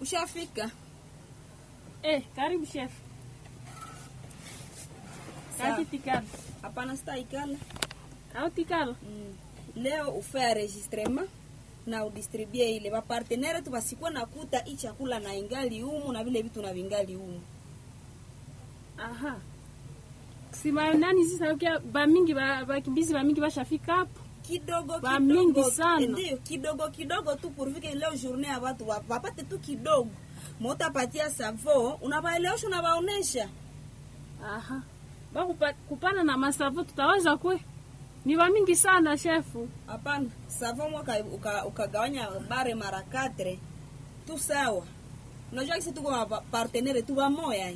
Ushafika? Karibu chef. Kati tikala. Hapana sitaikala. Au tikala? Leo ufanye enregistrement na udistribue ile ba partenaire tu basikuwa nakuta hii chakula na ingali humu na vile vitu na vingali humu. Aha. Sima nani sasa ukia ba mingi ba kimbizi ba mingi bashafika hapo. Kidogo ba mingi sana. Ndio kidogo tu purvike leo journée ya watu wapate tu kidogo. Mota patia savo, unabaelewesha unabaonesha. Aha. Ba kupana na masavo tutaweza kwe? Ni ba mingi sana chefu. Hapana, savo mwaka ukagawanya bare mara 4 tu sawa. Unajua kisi tuko partenaire tu ba moya.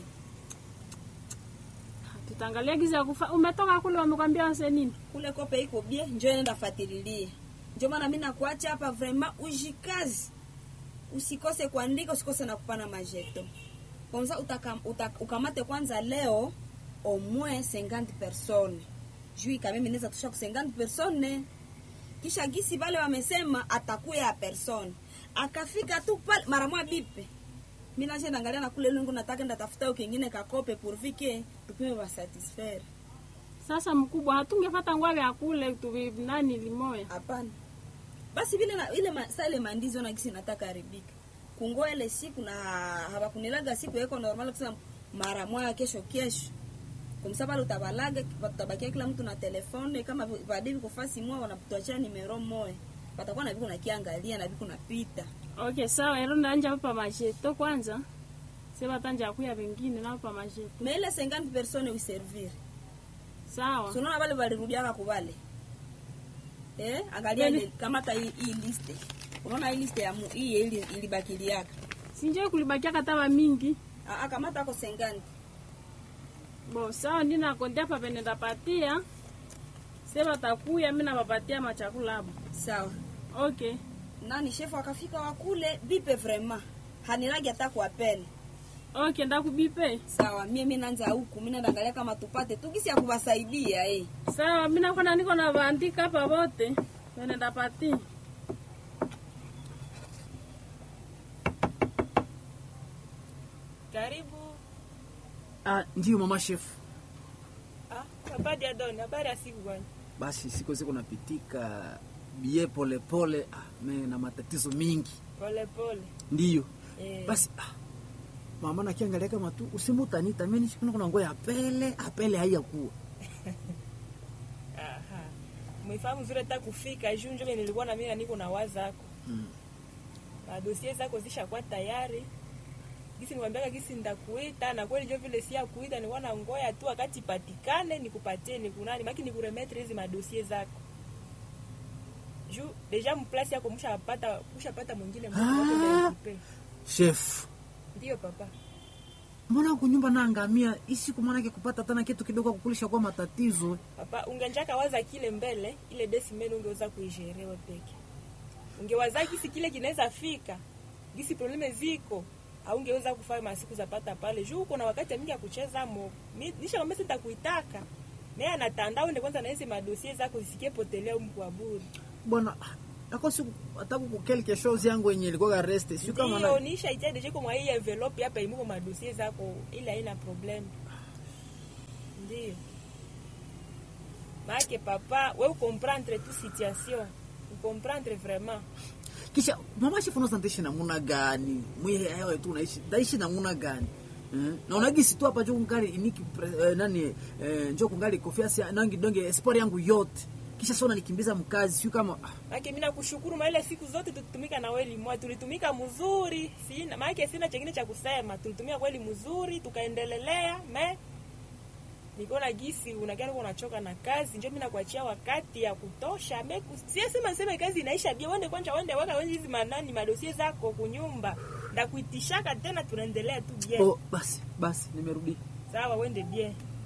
Tutangalia giza kufa. Umetoka kule wamekwambia wase nini? Kule kope iko bie, njoo nenda fatililie. Njoo maana mimi nakuacha hapa vraiment ujikazi. Usikose kuandika, usikose na kupana majeto. Kwanza ukamate kwanza leo au moins 50 personnes. Jui kama mimi naweza tusha ku 50 personnes. Kisha gisi bale wamesema atakuya person. Akafika tu pale mara moja bipe. Mimi naenda angalia na kule lungu nataka ndatafuta kingine kakope pourvike tupime ba satisfaire. Sasa mkubwa hatungefuata ngwale ya kule tu nani limoya. Hapana. Basi vile na ile sale mandizi ona gisi nataka haribika. Kungoa ile siku na habakunilaga siku yako normal kusema mara moja kesho. Kumsaba utabalaga utabakia kila mtu na telefone kama vadivi kufasi mwa wanatuachia numero moja. Patakuwa na viko na kiangalia na viko napita. Okay, sawa, ero ndanja hapa majeto kwanza. Sema tanja kuya vingine na hapa majeto. Mele 50 personnes uservir. Sawa. Sunona wale walirudiaka kubale. Angalia ile kama hii liste. Unaona hii liste ya hii ilibakiliaka. Sinje kulibakiaka taba mingi. Kama tako 50. Bo, sawa nina kondia hapa benenda patia. Sema takuya mimi nabapatia machakula hapo. Sawa. Okay. Nani chef akafika wakule bipe vraiment. Hanilagi hata kuapele. Okay, ndakubipe. Sawa, mimi naanza huku, mimi naangalia kama tupate tu kisi ya kubasaidia Sawa, mimi nakuwa niko na bandika hapa wote. Nenda pati. Karibu. Ndio mama chef. Habari ya doni, habari ya siku gani? Basi siku napitika bie pole pole, mimi na matatizo mingi. Pole. Ndio. Basi mama nakiangalia kama tu usimutanita mimi kuna ngoya apele haiyakuwa. Aha. Mwifahamu vile kufika junjo mimi nilikuwa na mimi niko na waza yako. Dossier zako zishakuwa tayari. Gisi niwaambia gisi ndakuita na kweli jo vile si ya kuita ni wana ngoya tu wakati patikane nikupatie ni kunani maki nikuremetre hizi madossier zako. Ju deja mplace yako mshapata mwingine mmoja Chef. Ndio papa. Mbona kunyumba naangamia isi kumanake kupata tena kitu kidogo kukulisha kwa matatizo. Papa ungenjaka waza kile mbele ile desimene ungeweza kuijerewa peke. Ungewaza kisi kile kinaweza fika. Gisi probleme ziko. Haungeweza kufanya masiku za pata pale. Juu uko na wakati mingi ya kucheza mo. Nisha kwamba sitakuitaka. Naye anatanda uende kwanza na hizo madossier zako zisikie potelea mkwa bure. Bwana ako siku ataku kukelke shows yangu yenye ilikuwa rest. Sio kama na nisha itaje kwa hii envelope hapa imuko madossier zako ila haina problem. Ndio. Maana papa wewe comprendre toute situation. Comprendre vraiment. Kisha mama chef unasantesha namuna gani? Mwe hayo tu unaishi namuna gani? Na unagisi tu hapa juu ngali iniki njoo kungali kofia nangi donge sport yangu yote. Kisha sona nikimbiza mkazi sio kama Maki mimi nakushukuru maana siku zote tulitumika na wewe mwa tulitumika mzuri. Sina chengine cha kusema. Tulitumia kweli mzuri tukaendelelea niko gisi unagana unachoka na kazi njoo mimi nakuachia wakati ya kutosha sema kazi inaisha bia wende waka hizi manani madossier zako kunyumba ndakuitishaka tena tunaendelea tu bia basi nimerudi sawa wende bia